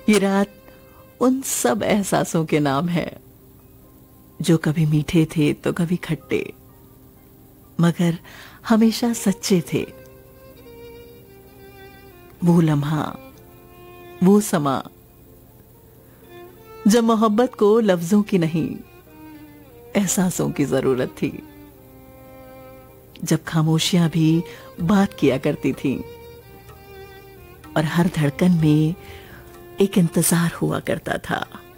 ये रात उन सब एहसासों के नाम है जो कभी मीठे थे तो कभी खट्टे, मगर हमेशा सच्चे थे। वो लम्हा, वो समा, जब मोहब्बत को लफ्जों की नहीं एहसासों की जरूरत थी, जब खामोशियां भी बात किया करती थीं और हर धड़कन में एक इंतजार हुआ करता था।